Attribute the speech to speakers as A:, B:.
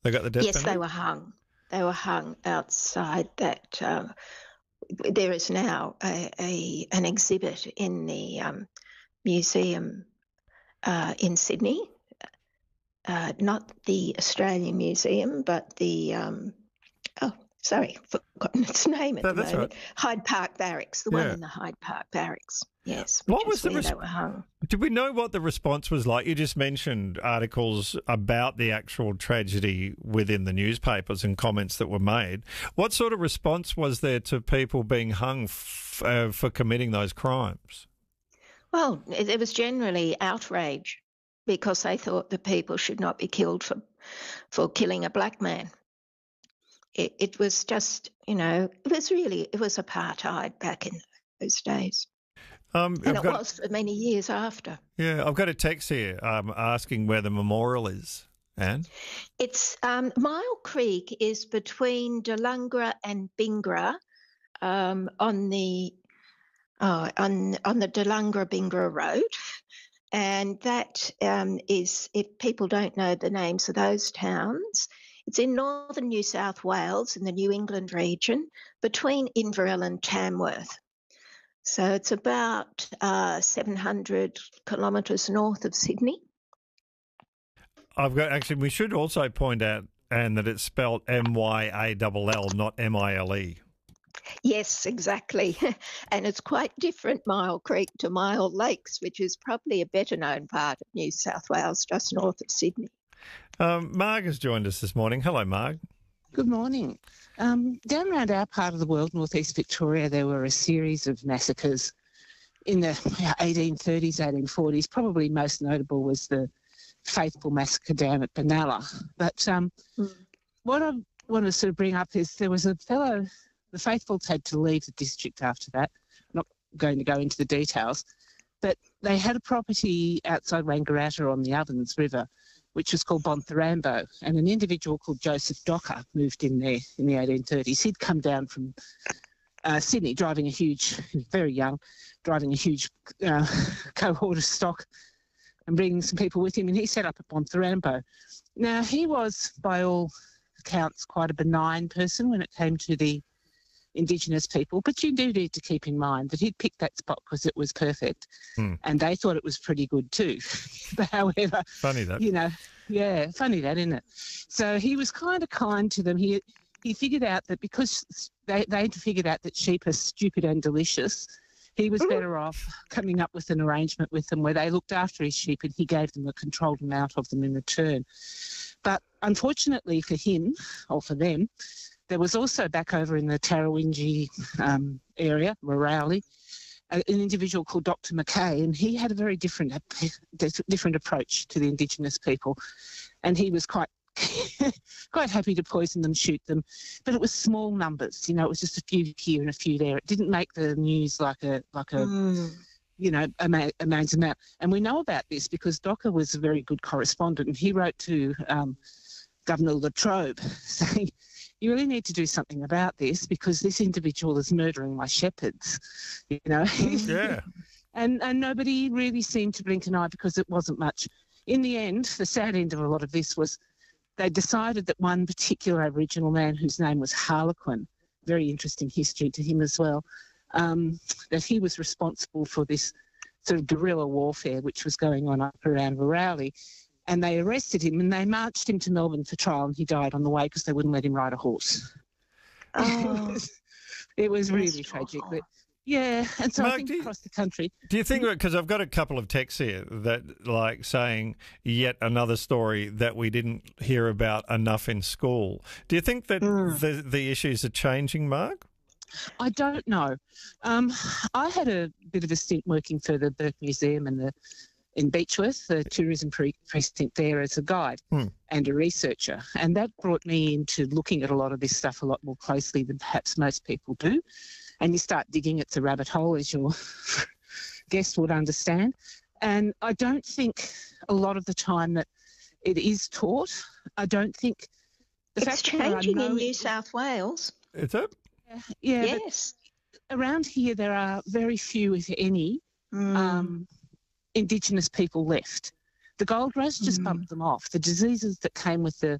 A: They got the death
B: Yes,
A: penalty?
B: they were hung. They were hung outside that. There is now an exhibit in the museum in Sydney, not the Australian Museum, but the forgotten its name at
A: No,
B: the
A: that's
B: moment.
A: right.
B: Hyde Park Barracks, the one
A: Yeah.
B: in the Hyde Park Barracks. Yes,
A: What
B: which
A: was
B: is
A: the
B: where they were hung.
A: Did we know what the response was like? You just mentioned articles about the actual tragedy within the newspapers and comments that were made. What sort of response was there to people being hung for committing those crimes?
B: Well, it was generally outrage because they thought that people should not be killed for killing a black man. It was just, it was apartheid back in those days. And it was for many years after.
A: Yeah, I've got a text here asking where the memorial is, Anne.
B: It's Mile Creek is between Delungra and Bingra on the Delungra-Bingra Road. And that is, if people don't know the names of those towns, it's in northern New South Wales in the New England region between Inverell and Tamworth. So it's about 700 kilometres north of Sydney.
A: We should also point out, Anne, that it's spelled M-Y-A-L-L, not M-I-L-E.
B: Yes, exactly. And it's quite different, Mile Creek to Mile Lakes, which is probably a better known part of New South Wales, just north of Sydney.
A: Marg has joined us this morning. Hello, Marg.
C: Good morning. Down around our part of the world, northeast Victoria, there were a series of massacres in the 1830s, 1840s. Probably most notable was the Faithful massacre down at Benalla. But what I want to sort of bring up is there was a fellow, the Faithfuls had to leave the district after that. I'm not going to go into the details, but they had a property outside Wangaratta on the Ovens River, which was called Bontharambo, and an individual called Joseph Docker moved in there in the 1830s. He'd come down from Sydney driving very young, driving a huge cohort of stock and bringing some people with him, and he set up at Bontharambo. Now, he was, by all accounts, quite a benign person when it came to the Indigenous people, but you do need to keep in mind that he'd picked that spot because it was perfect, and they thought it was pretty good too. But however,
A: funny that,
C: funny that, isn't it? So he was kind of kind to them. He figured out that because they'd figured out that sheep are stupid and delicious, he was better off coming up with an arrangement with them where they looked after his sheep and he gave them a controlled amount of them in return. But unfortunately for him, or for them, there was also back over in the Tarrawingi area, Morawli, an individual called Dr. McKay, and he had a very different approach to the Indigenous people, and he was quite happy to poison them, shoot them, but it was small numbers. It was just a few here and a few there. It didn't make the news like a man's amount. And we know about this because Docker was a very good correspondent, and he wrote to Governor Latrobe saying, you really need to do something about this because this individual is murdering my shepherds,
A: Yeah.
C: and nobody really seemed to blink an eye because it wasn't much. In the end, the sad end of a lot of this was they decided that one particular Aboriginal man whose name was Harlequin, very interesting history to him as well, that he was responsible for this sort of guerrilla warfare which was going on up around Morawli. And they arrested him and they marched him to Melbourne for trial, and he died on the way because they wouldn't let him ride a horse.
B: Oh,
C: it was really tragic. But yeah, and so
A: Mark,
C: I think across the country.
A: Do you think, because I've got a couple of texts here that like saying yet another story that we didn't hear about enough in school. Do you think that the issues are changing, Mark?
C: I don't know. I had a bit of a stint working for the Burke Museum and in Beechworth, the tourism precinct there, as a guide and a researcher. And that brought me into looking at a lot of this stuff a lot more closely than perhaps most people do. And you start digging, it's a rabbit hole, as your guest would understand. And I don't think a lot of the time that it is taught. I don't think...
B: It's changing in New South Wales.
A: Is it?
C: Yeah.
B: Yes.
C: Around here there are very few, if any, Indigenous people left. The gold rush just bumped them off. The diseases that came with the